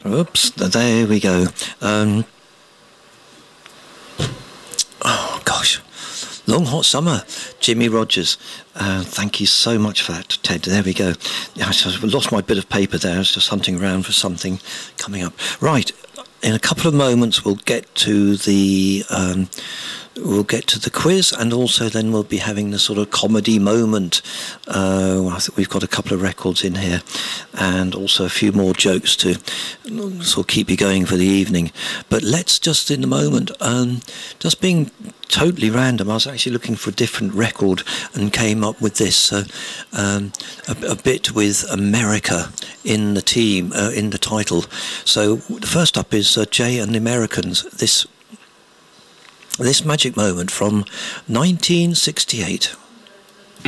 Oops, there we go. Oh, gosh. Long Hot Summer, Jimmy Rogers. Thank you so much for that, Ted. There we go. I lost my bit of paper there. I was just hunting around for something coming up. Right, in a couple of moments we'll get to the quiz, and also then we'll be having the sort of comedy moment. I think we've got a couple of records in here, and also a few more jokes to sort of keep you going for the evening. But let's just in the moment, just being totally random, I was actually looking for a different record and came up with this, a bit with America in the team, in the title. So the first up is Jay and the Americans. This magic moment from 1968.